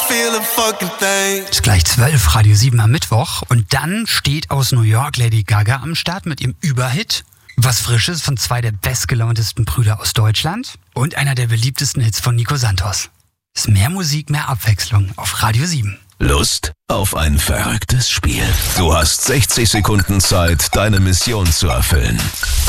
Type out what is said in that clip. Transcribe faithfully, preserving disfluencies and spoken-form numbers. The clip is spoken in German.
Ist gleich zwölf, Radio sieben am Mittwoch. Und dann steht aus New York Lady Gaga am Start mit ihrem Überhit. Was Frisches von zwei der bestgelauntesten Brüder aus Deutschland. Und einer der beliebtesten Hits von Nico Santos. Ist mehr Musik, mehr Abwechslung auf Radio sieben. Lust auf ein verrücktes Spiel? Du hast sechzig Sekunden Zeit, deine Mission zu erfüllen.